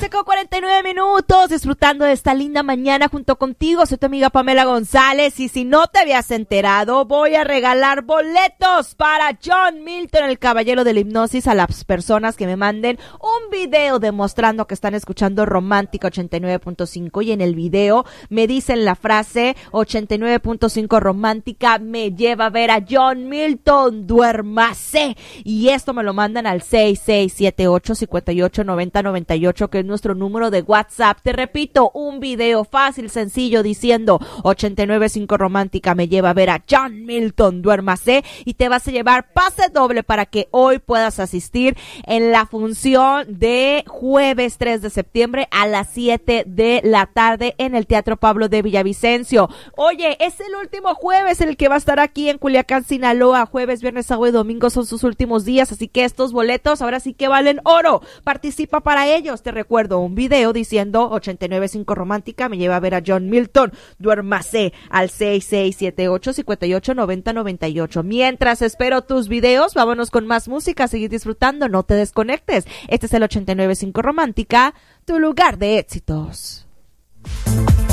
11:49, disfrutando de esta linda mañana junto contigo. Soy tu amiga Pamela González y si no te habías enterado, voy a regalar boletos para John Milton, el caballero de la hipnosis, a las personas que me manden un video demostrando que están escuchando Romántica 89.5 y en el video me dicen la frase 89.5 Romántica me lleva a ver a John Milton, duérmase. Y esto me lo mandan al 6678-589098, que es nuestro número de WhatsApp. Te repito, un video fácil, sencillo, diciendo 89.5 Romántica me lleva a ver a John Milton, duérmase, y te vas a llevar pase doble para que hoy puedas asistir en la función de jueves 3 de septiembre a las 7 de la tarde en el Teatro Pablo de Villavicencio. Oye, es el último jueves en el que va a estar aquí en Culiacán, Sinaloa. Jueves, viernes, sábado y domingo son sus últimos días, así que estos boletos ahora sí que valen oro. Participa para ellos. Te recuerdo un video diciendo 89.5 Romántica me lleva a ver a John Milton, duérmase, al 6678-589098. Mientras espero tus videos, vámonos con más música, seguir disfrutando, no te desconectes. Este es el 89.5 Romántica, tu lugar de éxitos.